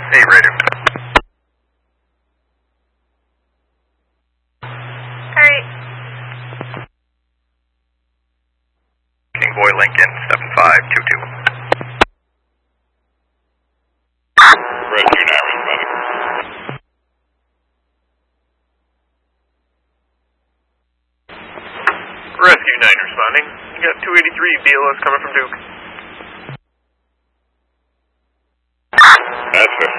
Hey, radio. Alright. King Boy Lincoln, 7522. Rescue 9 responding. Rescue 9 responding. You got 283 BLS coming from Duke. That's